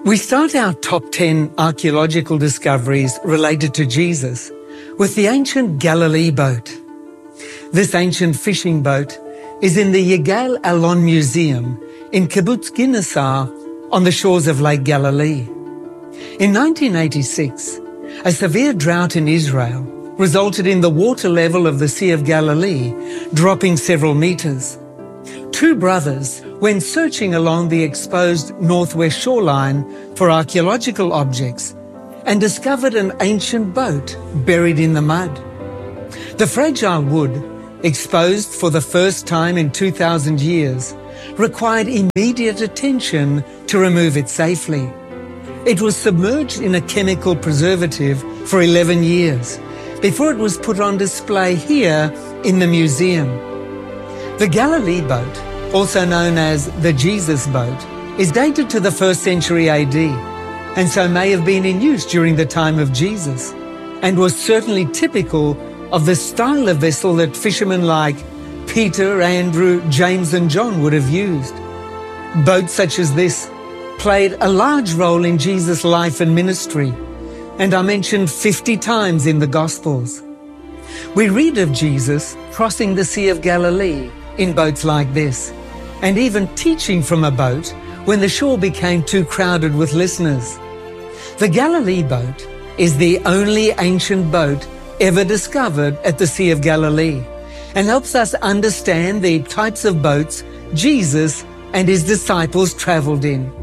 We start our top 10 archaeological discoveries related to Jesus with the ancient Galilee boat. This ancient fishing boat is in the Yigal Allon Museum in Kibbutz Ginnesar on the shores of Lake Galilee. In 1986, a severe drought in Israel resulted in the water level of the Sea of Galilee dropping several meters. Two brothers went searching along the exposed northwest shoreline for archaeological objects and discovered an ancient boat buried in the mud. The fragile wood, exposed for the first time in 2,000 years, required immediate attention to remove it safely. It was submerged in a chemical preservative for 11 years before it was put on display here in the museum. The Galilee boat, also known as the Jesus boat, is dated to the 1st century AD, and so may have been in use during the time of Jesus, and was certainly typical of the style of vessel that fishermen like Peter, Andrew, James and John would have used. Boats such as this played a large role in Jesus' life and ministry, and are mentioned 50 times in the Gospels. We read of Jesus crossing the Sea of Galilee in boats like this, and even teaching from a boat when the shore became too crowded with listeners. The Galilee boat is the only ancient boat ever discovered at the Sea of Galilee, and helps us understand the types of boats Jesus and his disciples traveled in.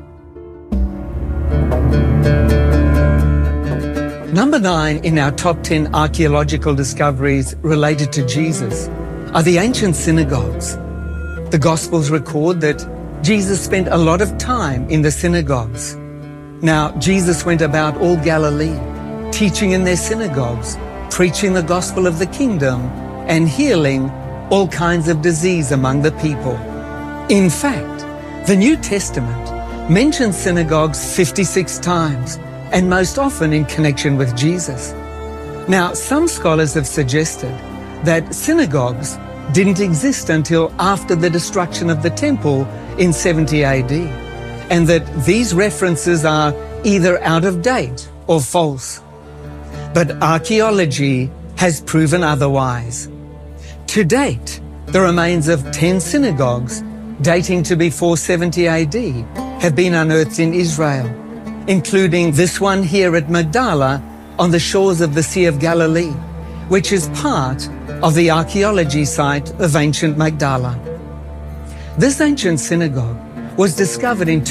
Number 9 in our top 10 archaeological discoveries related to Jesus are the ancient synagogues. The Gospels record that Jesus spent a lot of time in the synagogues. Now, Jesus went about all Galilee, teaching in their synagogues, preaching the gospel of the kingdom, and healing all kinds of disease among the people. In fact, the New Testament mentions synagogues 56 times, and most often in connection with Jesus. Now, some scholars have suggested that synagogues didn't exist until after the destruction of the temple in 70 AD, and that these references are either out of date or false. But archaeology has proven otherwise. To date, the remains of 10 synagogues dating to before 70 AD have been unearthed in Israel, including this one here at Magdala on the shores of the Sea of Galilee, which is part of the archaeology site of ancient Magdala. This ancient synagogue was discovered in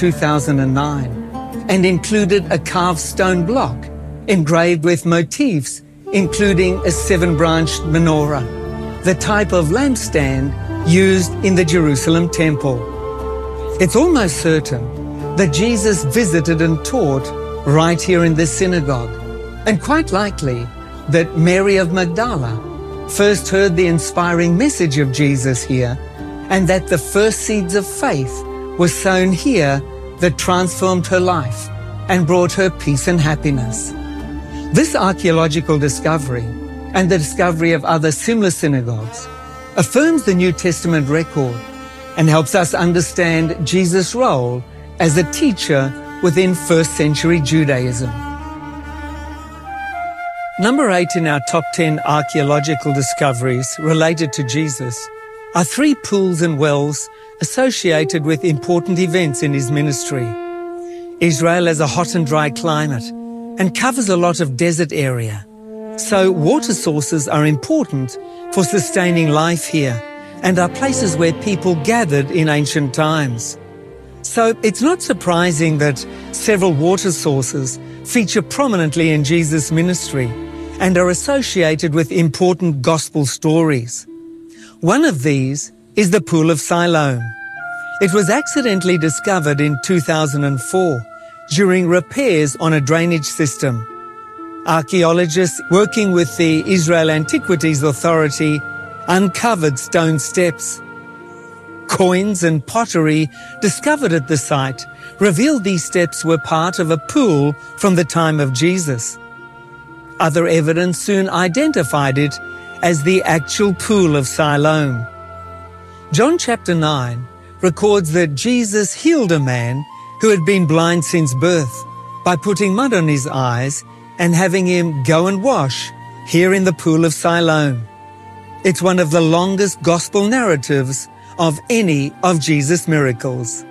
2009 and included a carved stone block engraved with motifs including a 7-branched menorah, the type of lampstand used in the Jerusalem temple. It's almost certain that Jesus visited and taught right here in this synagogue, and quite likely that Mary of Magdala first heard the inspiring message of Jesus here, and that the first seeds of faith were sown here that transformed her life and brought her peace and happiness. This archaeological discovery, and the discovery of other similar synagogues, affirms the New Testament record and helps us understand Jesus' role as a teacher within 1st century Judaism. Number 8 in our top 10 archaeological discoveries related to Jesus are 3 pools and wells associated with important events in his ministry. Israel has a hot and dry climate and covers a lot of desert area, so water sources are important for sustaining life here and are places where people gathered in ancient times. So it's not surprising that several water sources feature prominently in Jesus' ministry and are associated with important gospel stories. One of these is the Pool of Siloam. It was accidentally discovered in 2004 during repairs on a drainage system. Archaeologists working with the Israel Antiquities Authority uncovered stone steps. Coins and pottery discovered at the site revealed these steps were part of a pool from the time of Jesus. Other evidence soon identified it as the actual Pool of Siloam. John chapter 9 records that Jesus healed a man who had been blind since birth, by putting mud on his eyes and having him go and wash here in the pool of Siloam. It's one of the longest gospel narratives of any of Jesus' miracles.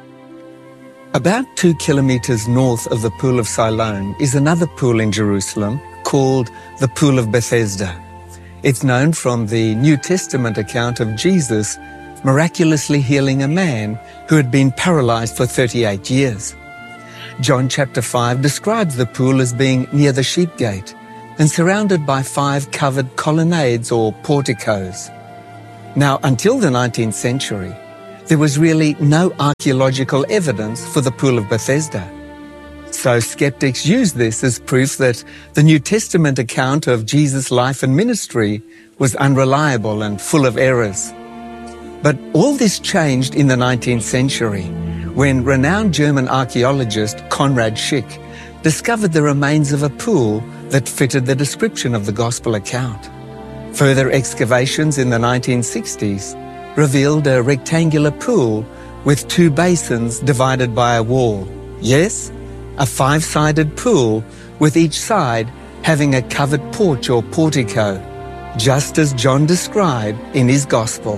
About 2 kilometers north of the Pool of Siloam is another pool in Jerusalem called the Pool of Bethesda. It's known from the New Testament account of Jesus miraculously healing a man who had been paralyzed for 38 years. John chapter 5 describes the pool as being near the sheep gate and surrounded by 5 covered colonnades or porticos. Now, until the 19th century, there was really no archaeological evidence for the Pool of Bethesda. So skeptics used this as proof that the New Testament account of Jesus' life and ministry was unreliable and full of errors. But all this changed in the 19th century when renowned German archaeologist Konrad Schick discovered the remains of a pool that fitted the description of the Gospel account. Further excavations in the 1960s revealed a rectangular pool with 2 basins divided by a wall. Yes, a 5-sided pool with each side having a covered porch or portico, just as John described in his Gospel.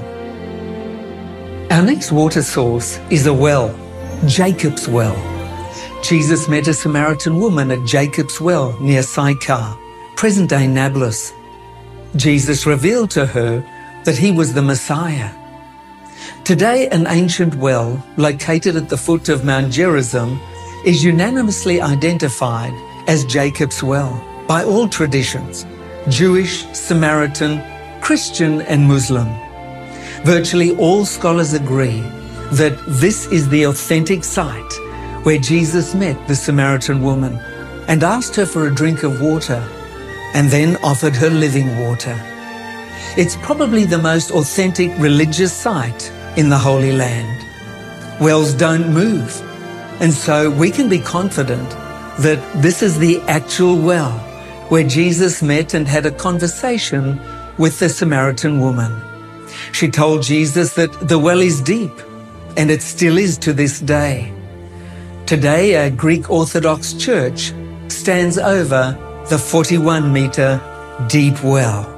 Our next water source is a well, Jacob's Well. Jesus met a Samaritan woman at Jacob's Well near Sychar, present-day Nablus. Jesus revealed to her that he was the Messiah. Today, an ancient well located at the foot of Mount Gerizim is unanimously identified as Jacob's Well by all traditions, Jewish, Samaritan, Christian and Muslim. Virtually all scholars agree that this is the authentic site where Jesus met the Samaritan woman and asked her for a drink of water and then offered her living water. It's probably the most authentic religious site in the Holy Land. Wells don't move, and so we can be confident that this is the actual well where Jesus met and had a conversation with the Samaritan woman. She told Jesus that the well is deep, and it still is to this day. Today, a Greek Orthodox church stands over the 41-meter deep well.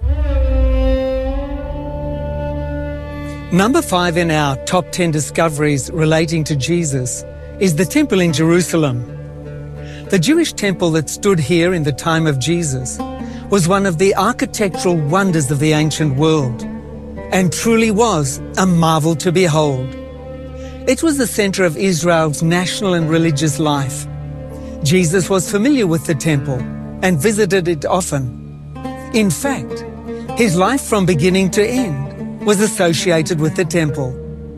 Number 5 in our top 10 discoveries relating to Jesus is the temple in Jerusalem. The Jewish temple that stood here in the time of Jesus was one of the architectural wonders of the ancient world and truly was a marvel to behold. It was the center of Israel's national and religious life. Jesus was familiar with the temple and visited it often. In fact, his life from beginning to end was associated with the temple.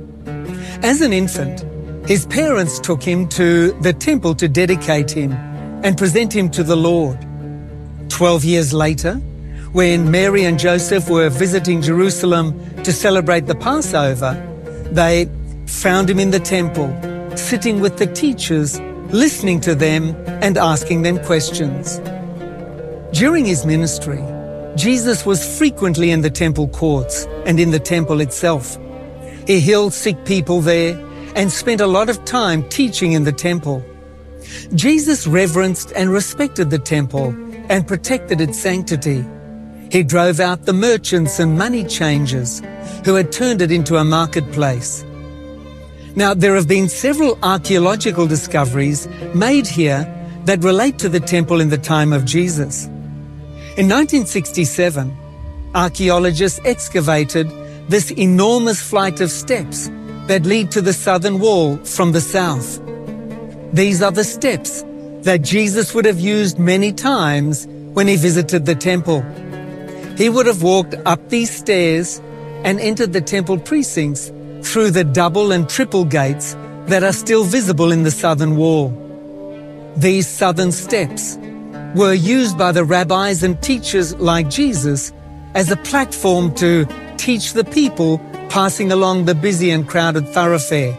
As an infant, his parents took him to the temple to dedicate him and present him to the Lord. 12 years later, when Mary and Joseph were visiting Jerusalem to celebrate the Passover, they found him in the temple, sitting with the teachers, listening to them and asking them questions. During his ministry, Jesus was frequently in the temple courts and in the temple itself. He healed sick people there and spent a lot of time teaching in the temple. Jesus reverenced and respected the temple and protected its sanctity. He drove out the merchants and money changers who had turned it into a marketplace. Now, there have been several archaeological discoveries made here that relate to the temple in the time of Jesus. In 1967, archaeologists excavated this enormous flight of steps that lead to the southern wall from the south. These are the steps that Jesus would have used many times when he visited the temple. He would have walked up these stairs and entered the temple precincts through the double and triple gates that are still visible in the southern wall. These southern steps were used by the rabbis and teachers like Jesus as a platform to teach the people passing along the busy and crowded thoroughfare.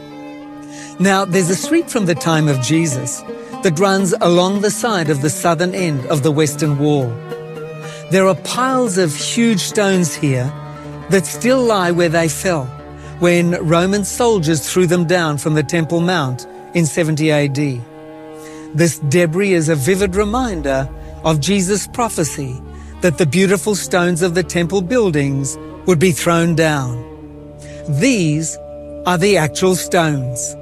Now, there's a street from the time of Jesus that runs along the side of the southern end of the western wall. There are piles of huge stones here that still lie where they fell when Roman soldiers threw them down from the Temple Mount in 70 AD. This debris is a vivid reminder of Jesus' prophecy that the beautiful stones of the temple buildings would be thrown down. These are the actual stones.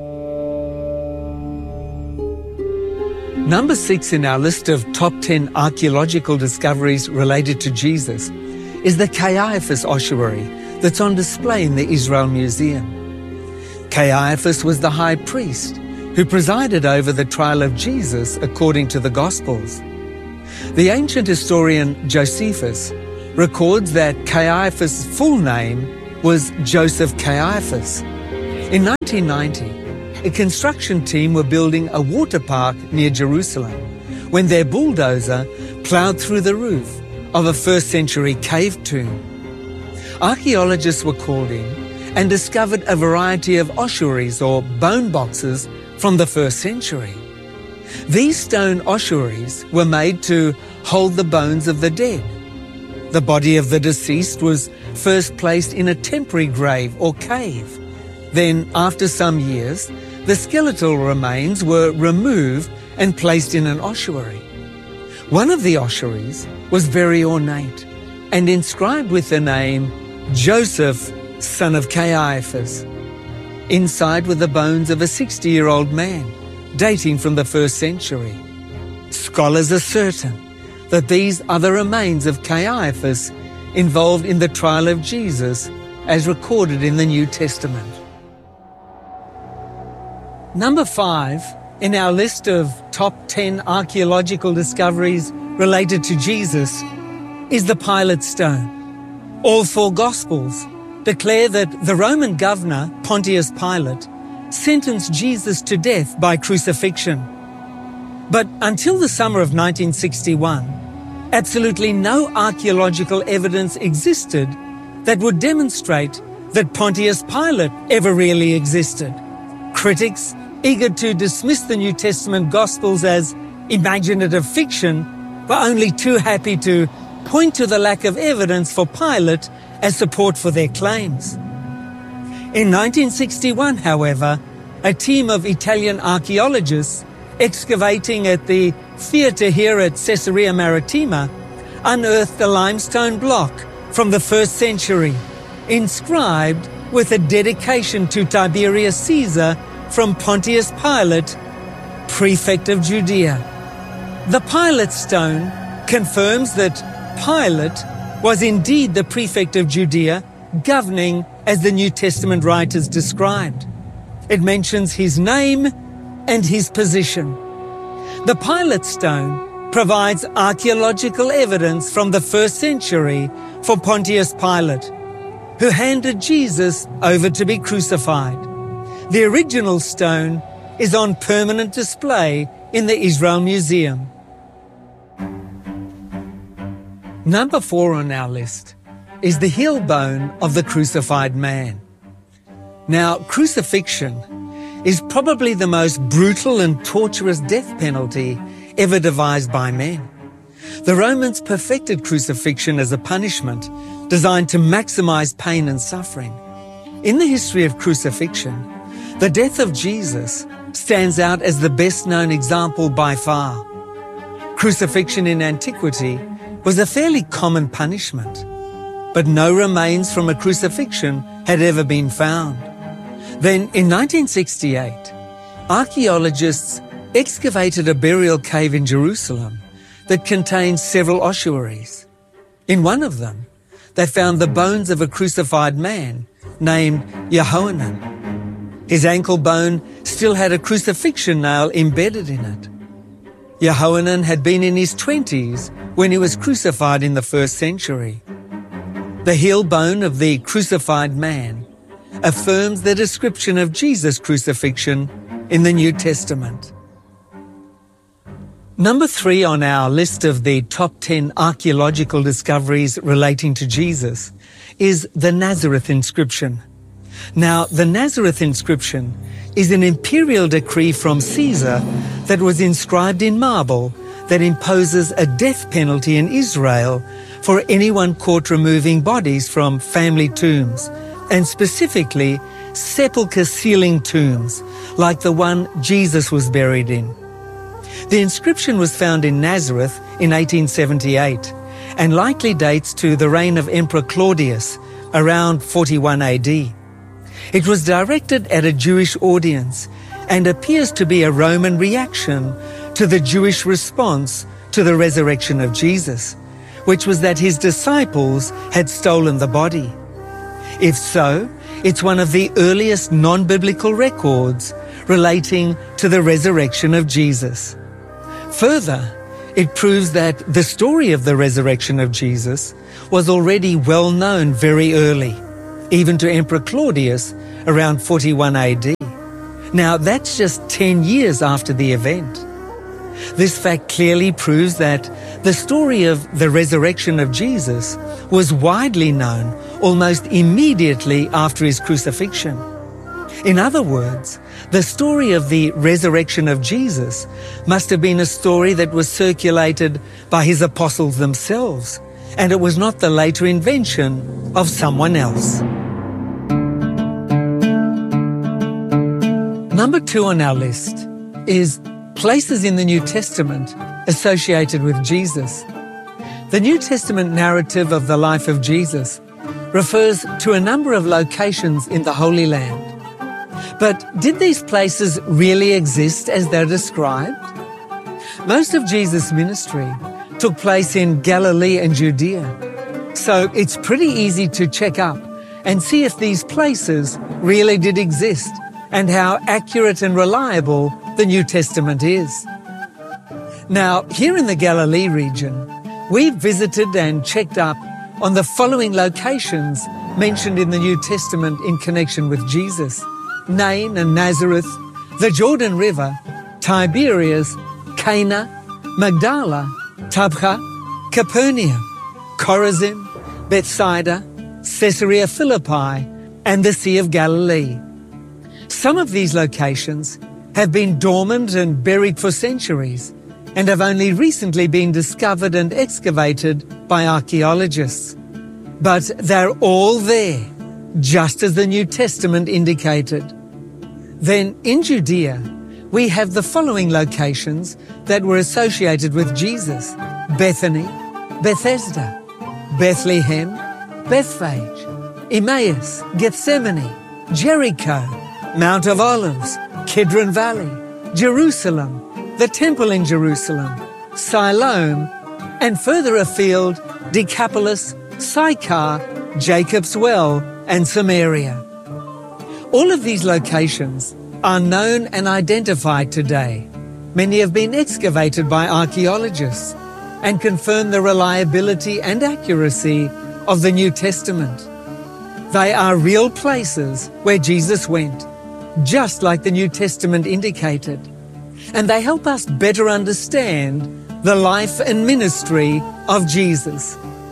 Number 6 in our list of top 10 archaeological discoveries related to Jesus is the Caiaphas ossuary that's on display in the Israel Museum. Caiaphas was the high priest who presided over the trial of Jesus according to the Gospels. The ancient historian Josephus records that Caiaphas' full name was Joseph Caiaphas. In 1990, a construction team were building a water park near Jerusalem when their bulldozer ploughed through the roof of a first-century cave tomb. Archaeologists were called in and discovered a variety of ossuaries or bone boxes from the first century. These stone ossuaries were made to hold the bones of the dead. The body of the deceased was first placed in a temporary grave or cave. Then, after some years, the skeletal remains were removed and placed in an ossuary. One of the ossuaries was very ornate and inscribed with the name Joseph, son of Caiaphas. Inside were the bones of a 60-year-old man, dating from the first century. Scholars are certain that these are the remains of Caiaphas involved in the trial of Jesus as recorded in the New Testament. Number 5 in our list of top 10 archaeological discoveries related to Jesus is the Pilate stone. All 4 Gospels declare that the Roman governor, Pontius Pilate, sentenced Jesus to death by crucifixion. But until the summer of 1961, absolutely no archaeological evidence existed that would demonstrate that Pontius Pilate ever really existed. Critics, eager to dismiss the New Testament Gospels as imaginative fiction, were only too happy to point to the lack of evidence for Pilate as support for their claims. In 1961, however, a team of Italian archaeologists excavating at the theatre here at Caesarea Maritima unearthed a limestone block from the 1st century, inscribed with a dedication to Tiberius Caesar from Pontius Pilate, prefect of Judea. The Pilate stone confirms that Pilate was indeed the prefect of Judea, governing as the New Testament writers described. It mentions his name and his position. The Pilate stone provides archaeological evidence from the 1st century for Pontius Pilate, who handed Jesus over to be crucified. The original stone is on permanent display in the Israel Museum. Number 4 on our list is the heel bone of the crucified man. Now, crucifixion is probably the most brutal and torturous death penalty ever devised by men. The Romans perfected crucifixion as a punishment designed to maximize pain and suffering. In the history of crucifixion, the death of Jesus stands out as the best-known example by far. Crucifixion in antiquity was a fairly common punishment, but no remains from a crucifixion had ever been found. Then, in 1968, archaeologists excavated a burial cave in Jerusalem that contained several ossuaries. In one of them, they found the bones of a crucified man named Jehohanan. His ankle bone still had a crucifixion nail embedded in it. Jehohanan had been in his 20s when he was crucified in the 1st century. The heel bone of the crucified man affirms the description of Jesus' crucifixion in the New Testament. Number 3 on our list of the top 10 archaeological discoveries relating to Jesus is the Nazareth inscription. Now, the Nazareth inscription is an imperial decree from Caesar that was inscribed in marble that imposes a death penalty in Israel for anyone caught removing bodies from family tombs and specifically sepulchre-sealing tombs, like the one Jesus was buried in. The inscription was found in Nazareth in 1878 and likely dates to the reign of Emperor Claudius around 41 AD. It was directed at a Jewish audience and appears to be a Roman reaction to the Jewish response to the resurrection of Jesus, which was that his disciples had stolen the body. If so, it's one of the earliest non-biblical records relating to the resurrection of Jesus. Further, it proves that the story of the resurrection of Jesus was already well known very early, even to Emperor Claudius around 41 AD. Now, that's just 10 years after the event. This fact clearly proves that the story of the resurrection of Jesus was widely known almost immediately after his crucifixion. In other words, the story of the resurrection of Jesus must have been a story that was circulated by his apostles themselves, and it was not the later invention of someone else. Number 2 on our list is places in the New Testament associated with Jesus. The New Testament narrative of the life of Jesus refers to a number of locations in the Holy Land. But did these places really exist as they're described? Most of Jesus' ministry took place in Galilee and Judea, so it's pretty easy to check up and see if these places really did exist and how accurate and reliable the New Testament is. Now, here in the Galilee region, we've visited and checked up on the following locations mentioned in the New Testament in connection with Jesus: Nain and Nazareth, the Jordan River, Tiberias, Cana, Magdala, Tabgha, Capernaum, Chorazin, Bethsaida, Caesarea Philippi, and the Sea of Galilee. Some of these locations have been dormant and buried for centuries and have only recently been discovered and excavated by archaeologists. But they're all there, just as the New Testament indicated. Then in Judea, we have the following locations that were associated with Jesus: Bethany, Bethesda, Bethlehem, Bethphage, Emmaus, Gethsemane, Jericho, Mount of Olives, Kidron Valley, Jerusalem, the Temple in Jerusalem, Siloam, and further afield, Decapolis, Sychar, Jacob's Well, and Samaria. All of these locations are known and identified today. Many have been excavated by archaeologists and confirm the reliability and accuracy of the New Testament. They are real places where Jesus went, just like the New Testament indicated, and they help us better understand the life and ministry of Jesus.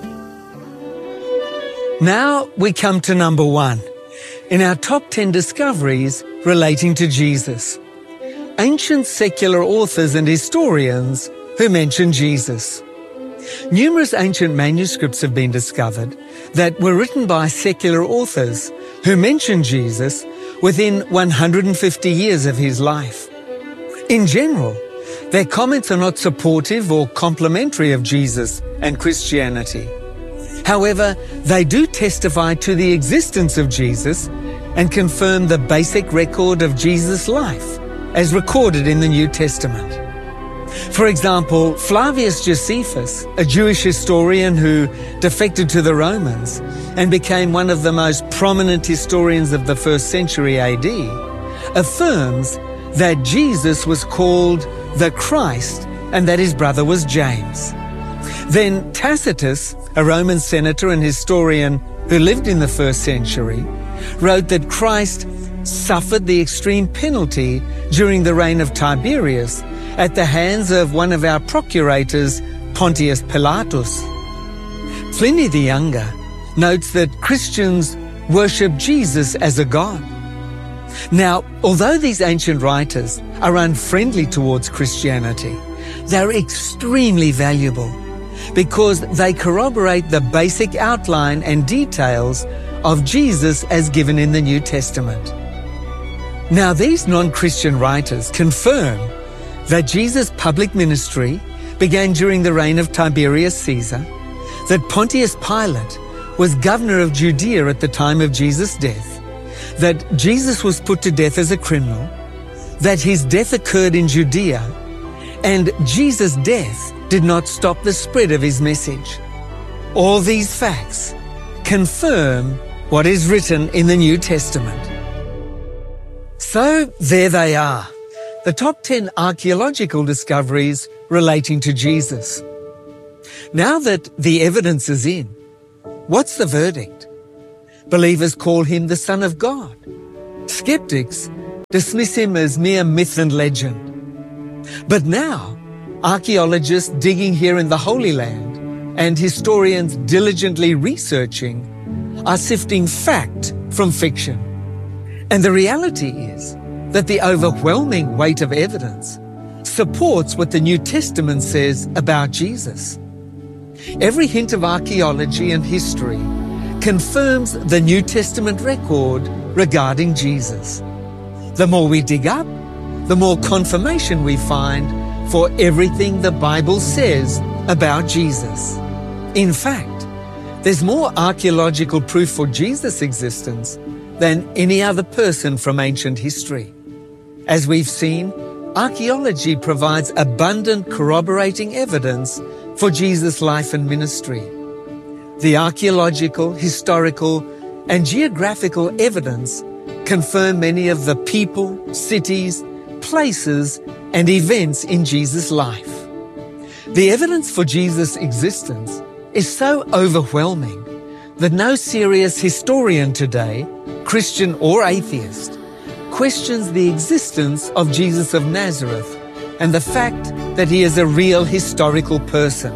Now we come to number 1 in our top 10 discoveries relating to Jesus. Ancient secular authors and historians who mention Jesus. Numerous ancient manuscripts have been discovered that were written by secular authors who mention Jesus within 150 years of his life. In general, their comments are not supportive or complimentary of Jesus and Christianity. However, they do testify to the existence of Jesus and confirm the basic record of Jesus' life as recorded in the New Testament. For example, Flavius Josephus, a Jewish historian who defected to the Romans and became one of the most prominent historians of the 1st century AD, affirms that Jesus was called the Christ and that his brother was James. Then Tacitus, a Roman senator and historian who lived in the 1st century, wrote that Christ suffered the extreme penalty during the reign of Tiberius at the hands of one of our procurators, Pontius Pilatus. Pliny the Younger notes that Christians worship Jesus as a god. Now, although these ancient writers are unfriendly towards Christianity, they're extremely valuable because they corroborate the basic outline and details of Jesus as given in the New Testament. Now, these non-Christian writers confirm that Jesus' public ministry began during the reign of Tiberius Caesar, that Pontius Pilate was governor of Judea at the time of Jesus' death, that Jesus was put to death as a criminal, that his death occurred in Judea, and Jesus' death did not stop the spread of his message. All these facts confirm what is written in the New Testament. So there they are, the top 10 archaeological discoveries relating to Jesus. Now that the evidence is in, what's the verdict? Believers call him the Son of God. Skeptics dismiss him as mere myth and legend. But now, archaeologists digging here in the Holy Land and historians diligently researching are sifting fact from fiction. And the reality is that the overwhelming weight of evidence supports what the New Testament says about Jesus. Every hint of archaeology and history confirms the New Testament record regarding Jesus. The more we dig up, the more confirmation we find for everything the Bible says about Jesus. In fact, there's more archaeological proof for Jesus' existence than any other person from ancient history. As we've seen, archaeology provides abundant corroborating evidence for Jesus' life and ministry. The archaeological, historical, and geographical evidence confirm many of the people, cities, places, and events in Jesus' life. The evidence for Jesus' existence is so overwhelming that no serious historian today, Christian or atheist, questions the existence of Jesus of Nazareth and the fact that he is a real historical person.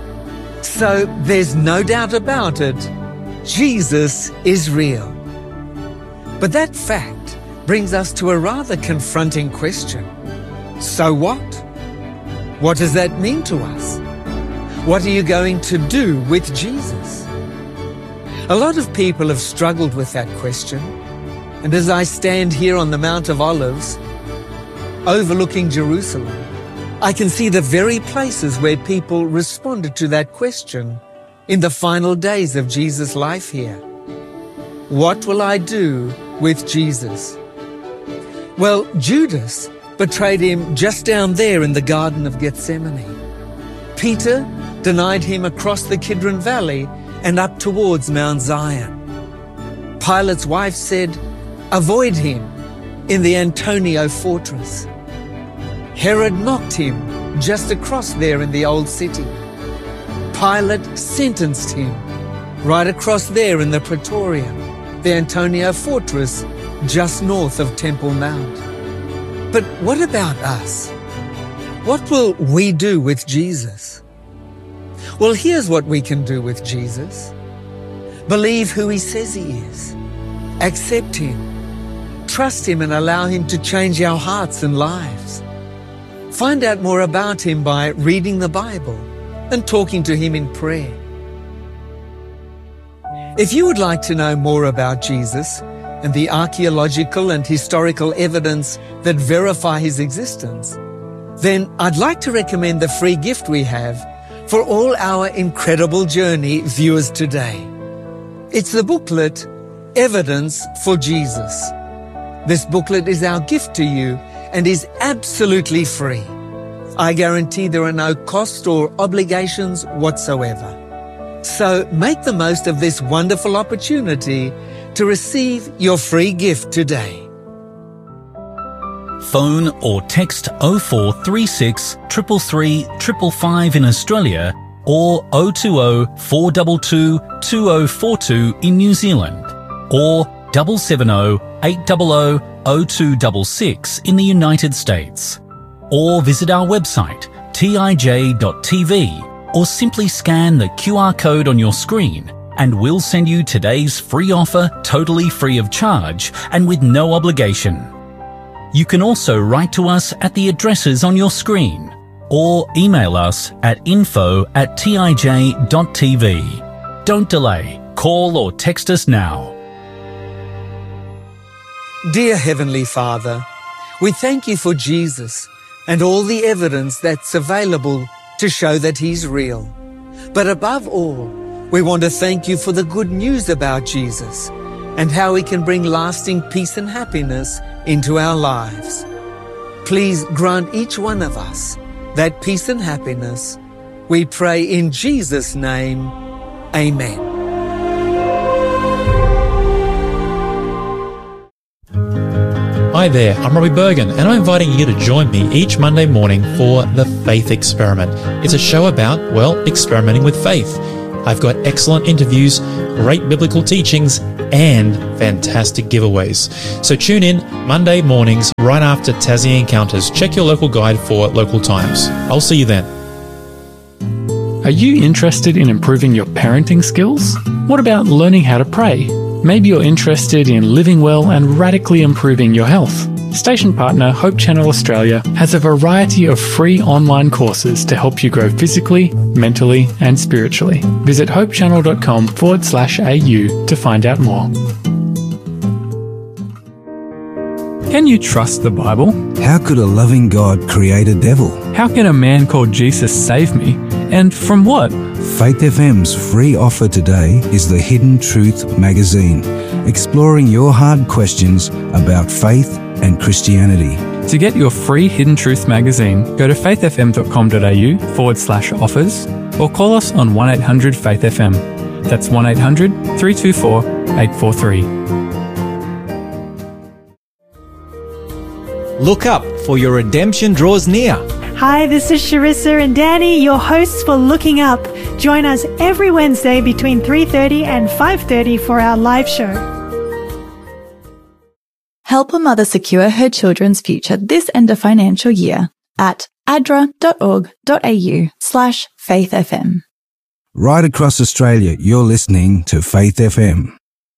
So there's no doubt about it, Jesus is real. But that fact brings us to a rather confronting question. So what? What does that mean to us? What are you going to do with Jesus? A lot of people have struggled with that question, and as I stand here on the Mount of Olives, overlooking Jerusalem, I can see the very places where people responded to that question in the final days of Jesus' life here. What will I do with Jesus? Well, Judas betrayed him just down there in the Garden of Gethsemane. Peter denied him across the Kidron Valley and up towards Mount Zion. Pilate's wife said, "Avoid him," in the Antonia fortress. Herod mocked him just across there in the old city. Pilate sentenced him right across there in the Praetorium, the Antonia fortress just north of Temple Mount. But what about us? What will we do with Jesus? Well, here's what we can do with Jesus. Believe who he says he is. Accept him. Trust him and allow him to change our hearts and lives. Find out more about him by reading the Bible and talking to him in prayer. If you would like to know more about Jesus and the archaeological and historical evidence that verify his existence, then I'd like to recommend the free gift we have for all our Incredible Journey viewers today. It's the booklet, Evidence for Jesus. This booklet is our gift to you and is absolutely free. I guarantee there are no cost or obligations whatsoever. So make the most of this wonderful opportunity to receive your free gift today. Phone or text 0436 333 555 in Australia or 020 422 2042 in New Zealand or 770 800 0266 in the United States. Or visit our website tij.tv or simply scan the QR code on your screen and we'll send you today's free offer totally free of charge and with no obligation. You can also write to us at the addresses on your screen or email us at info@tij.tv. Don't delay. Call or text us now. Dear Heavenly Father, we thank you for Jesus and all the evidence that's available to show that he's real. But above all, we want to thank you for the good news about Jesus and how he can bring lasting peace and happiness into our lives. Please grant each one of us that peace and happiness. We pray in Jesus' name. Amen. Hi there, I'm Robbie Bergen, and I'm inviting you to join me each Monday morning for The Faith Experiment. It's a show about, experimenting with faith. I've got excellent interviews, great biblical teachings, and fantastic giveaways. So tune in Monday mornings right after Tassie Encounters. Check your local guide for local times. I'll see you then. Are you interested in improving your parenting skills? What about learning how to pray? Maybe you're interested in living well and radically improving your health. Station partner Hope Channel Australia has a variety of free online courses to help you grow physically, mentally, and spiritually. Visit hopechannel.com/au to find out more. Can you trust the Bible? How could a loving God create a devil? How can a man called Jesus save me? And from what? Faith FM's free offer today is the Hidden Truth magazine, exploring your hard questions about faith and Christianity. To get your free Hidden Truth magazine, go to faithfm.com.au/offers or call us on 1-800-FAITH-FM. That's 1-800-324-843. Look up, for your redemption draws near. Hi, this is Sharissa and Danny, your hosts for Looking Up. Join us every Wednesday between 3:30 and 5:30 for our live show. Help a mother secure her children's future this end of financial year at adra.org.au/faithfm. Right across Australia, you're listening to Faith FM.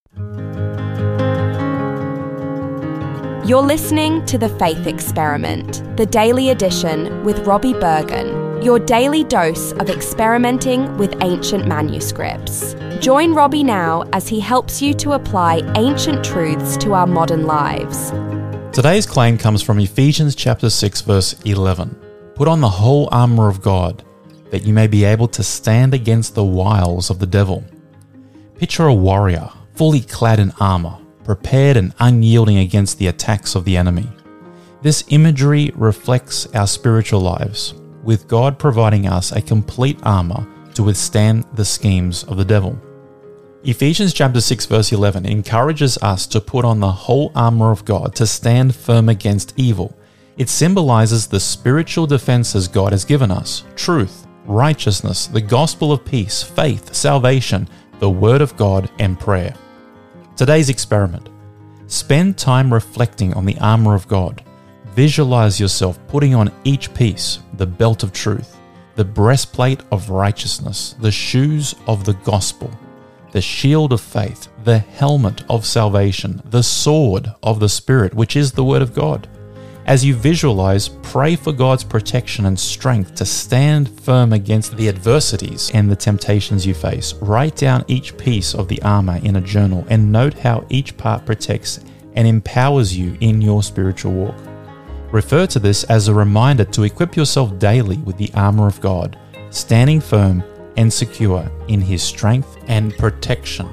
You're listening to The Faith Experiment, the daily edition with Robbie Bergen, your daily dose of experimenting with ancient manuscripts. Join Robbie now as he helps you to apply ancient truths to our modern lives. Today's claim comes from Ephesians chapter 6 verse 11. Put on the whole armour of God, that you may be able to stand against the wiles of the devil. Picture a warrior, fully clad in armour, prepared and unyielding against the attacks of the enemy. This imagery reflects our spiritual lives, with God providing us a complete armour to withstand the schemes of the devil. Ephesians chapter 6 verse 11 encourages us to put on the whole armour of God to stand firm against evil. It symbolizes the spiritual defenses God has given us: truth, righteousness, the gospel of peace, faith, salvation, the word of God, and prayer. Today's experiment. Spend time reflecting on the armour of God. Visualize yourself putting on each piece: the belt of truth, the breastplate of righteousness, the shoes of the gospel, the shield of faith, the helmet of salvation, the sword of the Spirit, which is the Word of God. As you visualize, pray for God's protection and strength to stand firm against the adversities and the temptations you face. Write down each piece of the armor in a journal and note how each part protects and empowers you in your spiritual walk. Refer to this as a reminder to equip yourself daily with the armor of God, standing firm and secure in His strength and protection.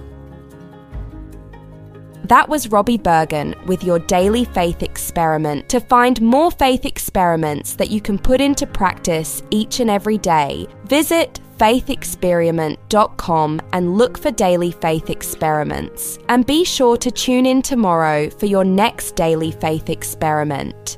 That was Robbie Bergen with your daily faith experiment. To find more faith experiments that you can put into practice each and every day, visit faithexperiment.com and look for daily faith experiments. And be sure to tune in tomorrow for your next daily faith experiment.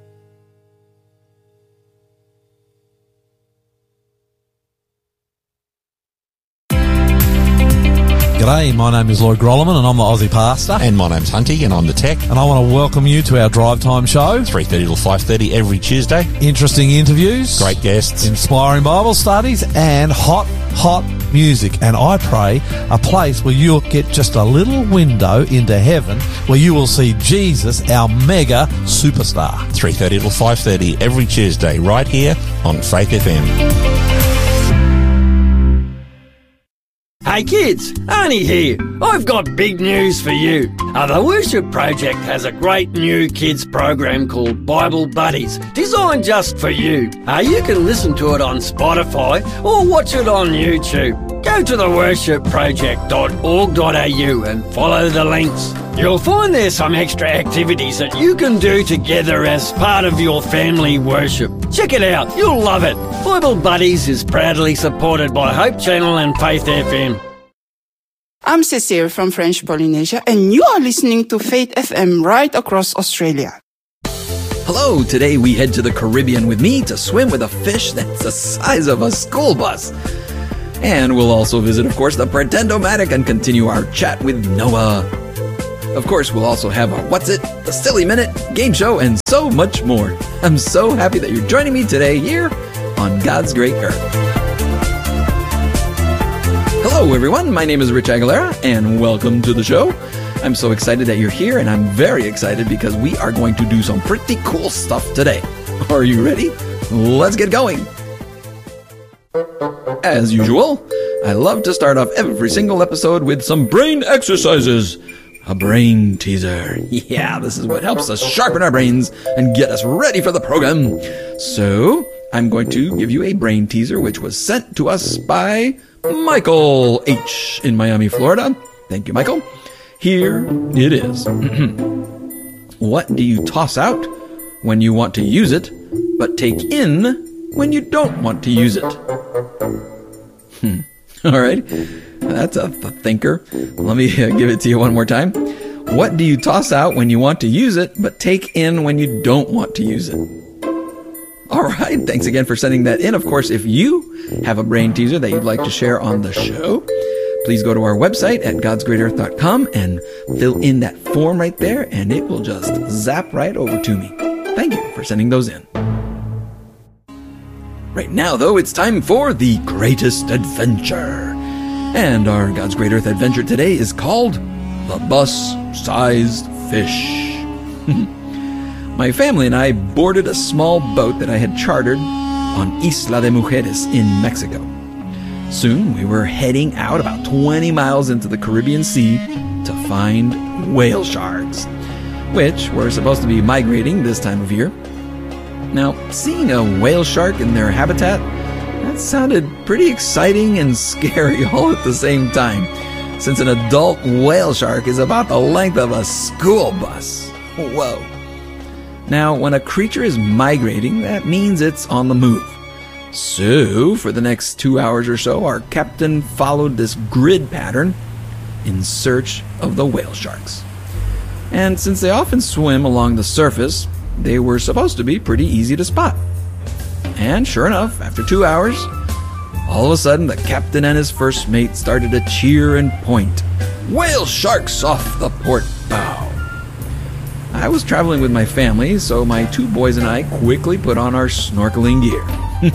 G'day, my name is Lloyd Grolleman and I'm the Aussie Pastor. And my name's Hunty and I'm the Tech. And I want to welcome you to our Drive Time show. 3:30 till 5:30 every Tuesday. Interesting interviews. Great guests. Inspiring Bible studies and hot music. And I pray a place where you'll get just a little window into heaven where you will see Jesus, our mega superstar. 3:30 till 5:30 every Tuesday right here on Faith FM. Hey kids, Arnie here. I've got big news for you. The Worship Project has a great new kids program called Bible Buddies, designed just for you. You can listen to it on Spotify or watch it on YouTube. Go to theworshipproject.org.au and follow the links. You'll find there's some extra activities that you can do together as part of your family worship. Check it out, you'll love it. Bible Buddies is proudly supported by Hope Channel and Faith FM. I'm Cecile from French Polynesia, and you are listening to Faith FM right across Australia. Hello, today we head to the Caribbean with me to swim with a fish that's the size of a school bus. And we'll also visit, of course, the Pretend-O-Matic and continue our chat with Noah. Of course, we'll also have our What's It, the Silly Minute, game show, and so much more. I'm so happy that you're joining me today here on God's Great Earth. Hello, everyone. My name is Rich Aguilera, and welcome to the show. I'm so excited that you're here, and I'm very excited because we are going to do some pretty cool stuff today. Are you ready? Let's get going. As usual, I love to start off every single episode with some brain exercises. A brain teaser. Yeah, this is what helps us sharpen our brains and get us ready for the program. So, I'm going to give you a brain teaser which was sent to us by Michael H. in Miami, Florida. Thank you, Michael. Here it is. What do you toss out when you want to use it, but take in when you don't want to use it? All right. That's a thinker. Let me give it to you one more time. What do you toss out when you want to use it, but take in when you don't want to use it? All right. Thanks again for sending that in. Of course, if you have a brain teaser that you'd like to share on the show, please go to our website at godsgreatearth.com and fill in that form right there, and it will just zap right over to me. Thank you for sending those in. Right now, though, it's time for the greatest adventure. And our God's Great Earth adventure today is called The Bus-Sized Fish. My family and I boarded a small boat that I had chartered on Isla de Mujeres in Mexico. Soon we were heading out about 20 miles into the Caribbean Sea to find whale sharks, which were supposed to be migrating this time of year. Now, seeing a whale shark in their habitat, that sounded pretty exciting and scary all at the same time, since an adult whale shark is about the length of a school bus. Whoa. Now, when a creature is migrating, that means it's on the move. So, for the next 2 hours or so, our captain followed this grid pattern in search of the whale sharks. And since they often swim along the surface, they were supposed to be pretty easy to spot. And sure enough, after 2 hours, all of a sudden the captain and his first mate started to cheer and point. Whale sharks off the port bow. I was traveling with my family, so my two boys and I quickly put on our snorkeling gear.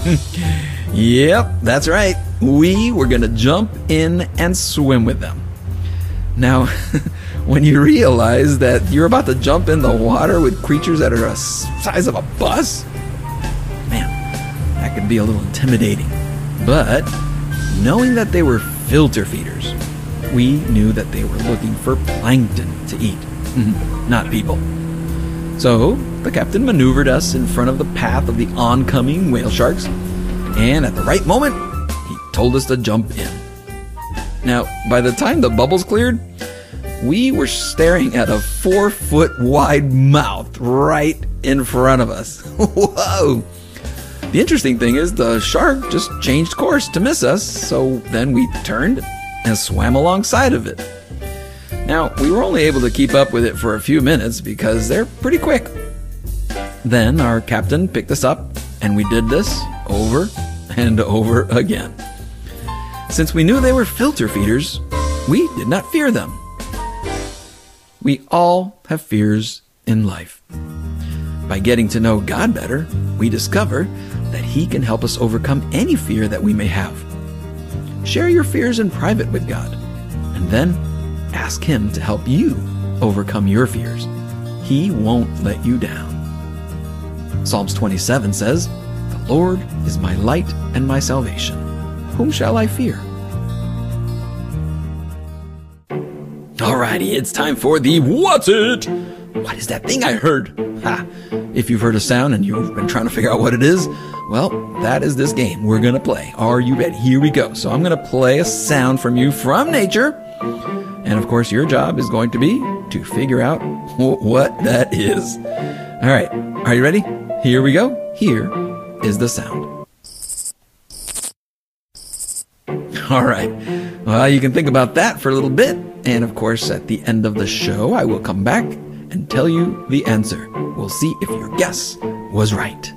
Yep, that's right. We were going to jump in and swim with them. Now, when you realize that you're about to jump in the water with creatures that are the size of a bus, man, that could be a little intimidating. But knowing that they were filter feeders, we knew that they were looking for plankton to eat, not people. So the captain maneuvered us in front of the path of the oncoming whale sharks, and at the right moment, he told us to jump in. Now, by the time the bubbles cleared, we were staring at a 4-foot wide mouth right in front of us. Whoa! The interesting thing is the shark just changed course to miss us, so then we turned and swam alongside of it. Now, we were only able to keep up with it for a few minutes because they're pretty quick. Then our captain picked us up, and we did this over and over again. Since we knew they were filter feeders, we did not fear them. We all have fears in life. By getting to know God better, we discover that He can help us overcome any fear that we may have. Share your fears in private with God, and then ask Him to help you overcome your fears. He won't let you down. Psalms 27 says, "The Lord is my light and my salvation. Whom shall I fear?" Alrighty, it's time for the What's It? What is that thing I heard? Ha! If you've heard a sound and you've been trying to figure out what it is, well, that is this game we're going to play. Are you ready? Here we go. So I'm going to play a sound from you from nature. And of course, your job is going to be to figure out what that is. All right. Are you ready? Here we go. Here is the sound. All right. Well, you can think about that for a little bit. And of course, at the end of the show, I will come back and tell you the answer. We'll see if your guess was right.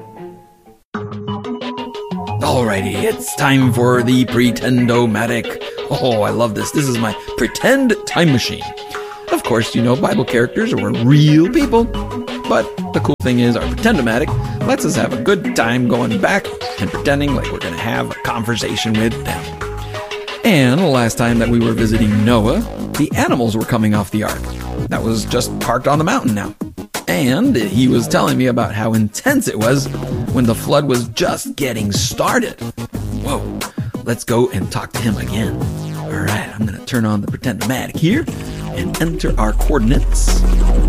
Alrighty, it's time for the Pretend-O-Matic. Oh, I love this. This is my pretend time machine. Of course, you know Bible characters are real people. But the cool thing is our Pretend-O-Matic lets us have a good time going back and pretending like we're going to have a conversation with them. And the last time that we were visiting Noah, the animals were coming off the ark. That was just parked on the mountain now. And he was telling me about how intense it was when the flood was just getting started. Whoa, let's go and talk to him again. All right, I'm going to turn on the Pretend-O-Matic here and enter our coordinates.